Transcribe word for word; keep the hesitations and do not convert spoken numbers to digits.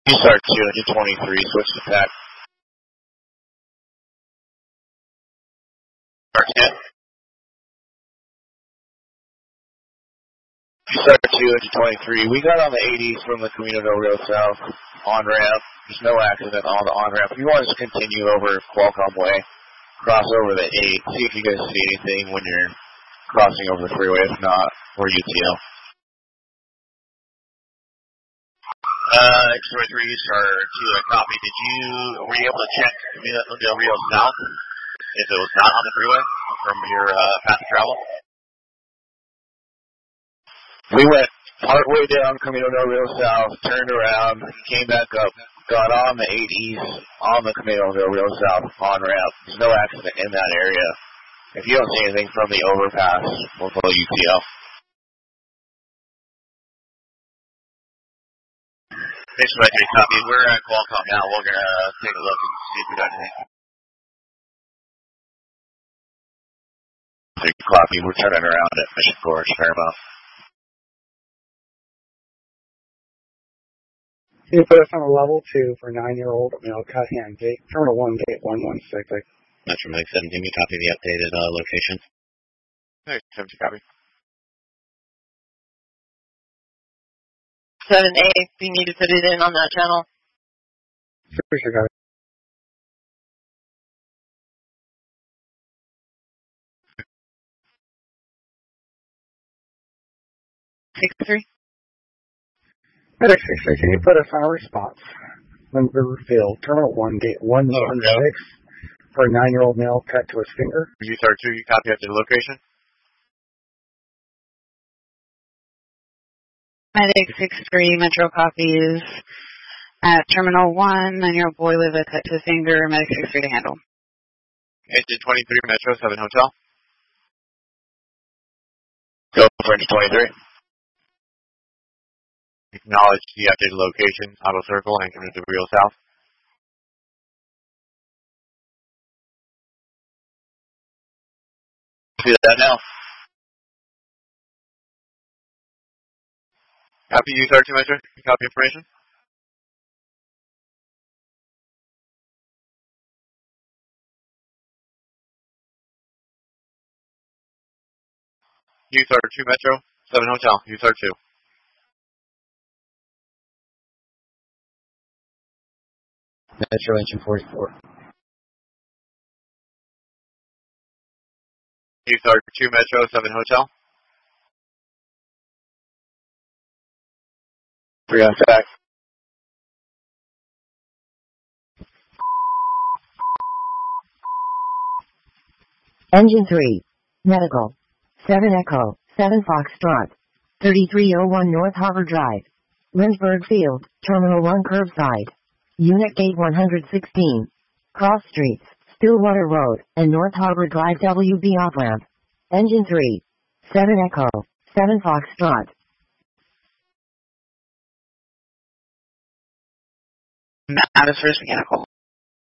You start two engine twenty-three, switch to pack. Start ten. You start two engine twenty-three. We got on the eighties from the Camino del Rio South on ramp. There's no accident on the on ramp. If you want to just continue over Qualcomm Way, cross over the eight, see if you guys see anything when you're crossing over the freeway. If not, we're U T L. Uh, X twenty-three, sir, to a copy. Did you, were you able to check Camino del Rio South if it was not on the freeway from your uh, path of travel? We went partway down Camino del Rio South, turned around, came back up, got on the eight East on the Camino del Rio South on ramp. There's no accident in that area. If you don't see anything from the overpass, we'll call U T L. Thanks for that copy. We're at Qualcomm now. We're going to take a look and see if we got anything. Take a copy. We're turning around at Mission Forest, Paramount. Can you put us on a level two for nine-year-old male cut hand gate, terminal one, gate one one six. Metro Mike seventeen, we copy the updated uh, location. Hey, seventeen copy. seven A, if you need to put it in on that channel. Super sure got it. six three. Medic six three, can you put us on a response? Wind River Field, terminal one, gate one one six, for a nine-year-old male cut to his finger. You start two, you copy up to the location? Medic six three, Metro copies at Terminal one, nine-year-old boy with a cut to his finger, Medic six three to handle. Engine twenty-three, Metro seven Hotel. Go for engine twenty-three. Acknowledge the updated location, auto circle, and Camino del Rio South. Do that now. Copy U thirty-two, Metro. Copy information. U thirty-two, Metro seven Hotel. U thirty-two. Metro engine forty-four. U thirty-two, Metro seven Hotel. Three on back. Engine three. Medical. seven Echo. seven Foxtrot. thirty-three oh one North Harbor Drive. Lynchburg Field. Terminal one curbside. Unit Gate one sixteen. Cross Streets. Stillwater Road, and North Harbor Drive W B off-ramp. Engine three. seven Echo. seven Foxtrot. Matt is first mechanical.